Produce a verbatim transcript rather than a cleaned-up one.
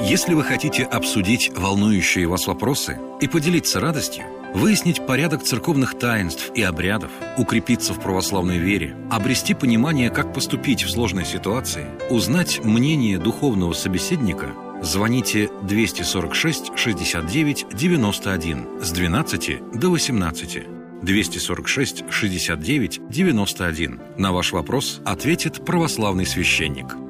Если вы хотите обсудить волнующие вас вопросы и поделиться радостью, выяснить порядок церковных таинств и обрядов, укрепиться в православной вере, обрести понимание, как поступить в сложной ситуации, узнать мнение духовного собеседника, звоните двести сорок шесть шестьдесят девять девяносто один с двенадцати до восемнадцати. двести сорок шесть шестьдесят девять девяносто один. На ваш вопрос ответит православный священник.